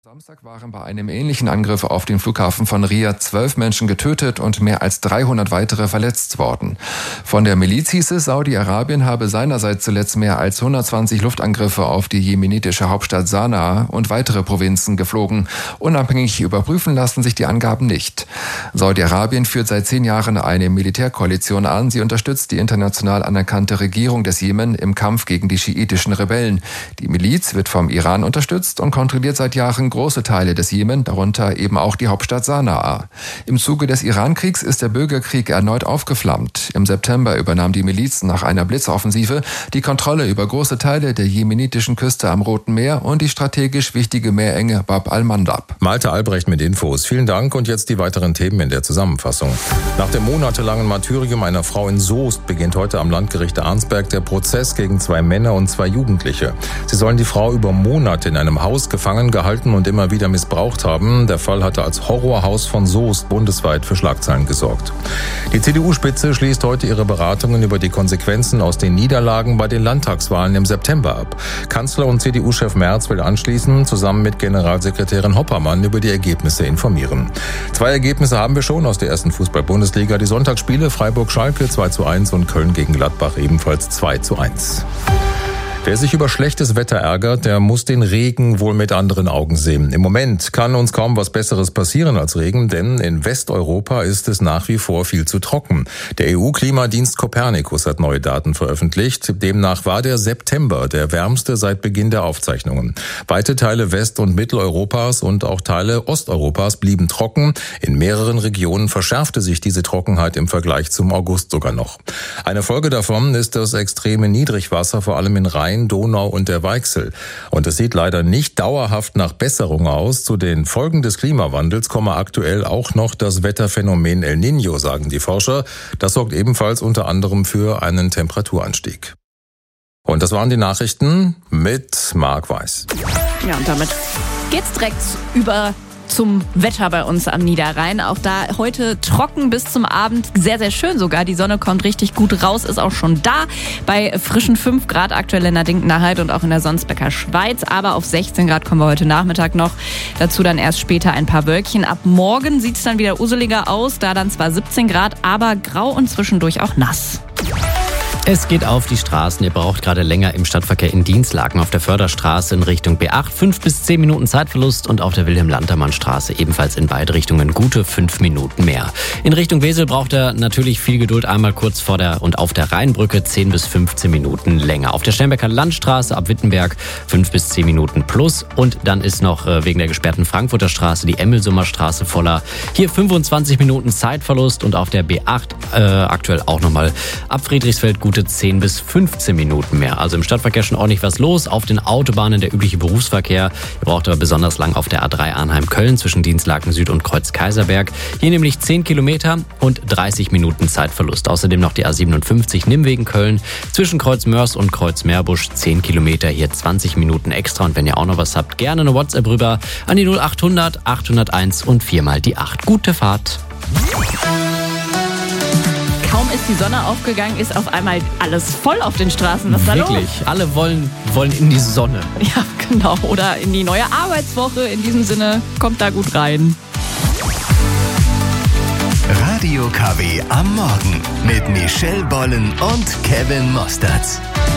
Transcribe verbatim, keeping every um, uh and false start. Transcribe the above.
Samstag waren bei einem ähnlichen Angriff auf den Flughafen von Riyadh zwölf Menschen getötet und mehr als dreihundert weitere verletzt worden. Von der Miliz hieß es, Saudi-Arabien habe seinerseits zuletzt mehr als hundertzwanzig Luftangriffe auf die jemenitische Hauptstadt Sanaa und weitere Provinzen geflogen. Unabhängig überprüfen lassen sich die Angaben nicht. Saudi-Arabien führt seit zehn Jahren eine Militärkoalition an. Sie unterstützt die international anerkannte Regierung des Jemen im Kampf gegen die schiitischen Rebellen. Die Miliz wird vom Iran unterstützt und kontrolliert seit Jahren große Teile des Jemen, darunter eben auch die Hauptstadt Sanaa. Im Zuge des Irankriegs ist der Bürgerkrieg erneut aufgeflammt. Im September übernahm die Miliz nach einer Blitzoffensive die Kontrolle über große Teile der jemenitischen Küste am Roten Meer und die strategisch wichtige Meerenge Bab al-Mandab. Malte Albrecht mit Infos. Vielen Dank und jetzt die weiteren Themen in der Zusammenfassung. Nach dem monatelangen Martyrium einer Frau in Soest beginnt heute am Landgericht Arnsberg der Prozess gegen zwei Männer und zwei Jugendliche. Sie sollen die Frau über Monate in einem Haus gefangen gehalten und und immer wieder missbraucht haben. Der Fall hatte als Horrorhaus von Soest bundesweit für Schlagzeilen gesorgt. Die C D U-Spitze schließt heute ihre Beratungen über die Konsequenzen aus den Niederlagen bei den Landtagswahlen im September ab. Kanzler und C D U-Chef Merz will anschließend zusammen mit Generalsekretärin Hoppermann über die Ergebnisse informieren. Zwei Ergebnisse haben wir schon aus der ersten Fußball-Bundesliga. Die Sonntagsspiele Freiburg-Schalke zwei zu eins und Köln gegen Gladbach ebenfalls zwei zu eins. Wer sich über schlechtes Wetter ärgert, der muss den Regen wohl mit anderen Augen sehen. Im Moment kann uns kaum was Besseres passieren als Regen, denn in Westeuropa ist es nach wie vor viel zu trocken. Der E U-Klimadienst Copernicus hat neue Daten veröffentlicht. Demnach war der September der wärmste seit Beginn der Aufzeichnungen. Weite Teile West- und Mitteleuropas und auch Teile Osteuropas blieben trocken. In mehreren Regionen verschärfte sich diese Trockenheit im Vergleich zum August sogar noch. Eine Folge davon ist das extreme Niedrigwasser, vor allem in Rhein, Donau und der Weichsel. Und es sieht leider nicht dauerhaft nach Besserung aus. Zu den Folgen des Klimawandels komme aktuell auch noch das Wetterphänomen El Niño, sagen die Forscher. Das sorgt ebenfalls unter anderem für einen Temperaturanstieg. Und das waren die Nachrichten mit Marc Weiß. Ja, und damit geht's direkt über zum Wetter bei uns am Niederrhein. Auch da heute trocken bis zum Abend. Sehr, sehr schön sogar. Die Sonne kommt richtig gut raus, ist auch schon da. Bei frischen fünf Grad aktuell in der Dinkener Heide und auch in der Sonsbecker Schweiz. Aber auf sechzehn Grad kommen wir heute Nachmittag noch. Dazu dann erst später ein paar Wölkchen. Ab morgen sieht es dann wieder useliger aus. Da dann zwar siebzehn Grad, aber grau und zwischendurch auch nass. Es geht auf die Straßen. Ihr braucht gerade länger im Stadtverkehr in Dienstlaken auf der Förderstraße in Richtung B acht. Fünf bis zehn Minuten Zeitverlust und auf der Wilhelm-Lantermann-Straße ebenfalls in beide Richtungen gute fünf Minuten mehr. In Richtung Wesel braucht er natürlich viel Geduld. Einmal kurz vor der und auf der Rheinbrücke zehn bis fünfzehn Minuten länger. Auf der Sternberger Landstraße ab Wittenberg fünf bis zehn Minuten plus. Und dann ist noch wegen der gesperrten Frankfurter Straße die Emmelsummer Straße voller. Hier fünfundzwanzig Minuten Zeitverlust und auf der B acht äh, aktuell auch nochmal ab Friedrichsfeld gut gute zehn bis fünfzehn Minuten mehr. Also im Stadtverkehr schon ordentlich was los. Auf den Autobahnen der übliche Berufsverkehr. Ihr braucht aber besonders lang auf der A drei Arnheim-Köln zwischen Dienstlaken Süd und Kreuz-Kaiserberg. Hier nämlich zehn Kilometer und dreißig Minuten Zeitverlust. Außerdem noch die A siebenundfünfzig Nimmwegen-Köln zwischen Kreuz-Mörs und Kreuz-Meerbusch. zehn Kilometer, hier zwanzig Minuten extra. Und wenn ihr auch noch was habt, gerne eine WhatsApp rüber an die null achthundert achthunderteins und viermal die acht. Gute Fahrt. Kaum ist die Sonne aufgegangen, ist auf einmal alles voll auf den Straßen. Was ist da los? Wirklich, alle wollen, wollen in die Sonne. Ja, genau. Oder in die neue Arbeitswoche. In diesem Sinne, kommt da gut rein. Radio K W am Morgen mit Michelle Bollen und Kevin Mostertz.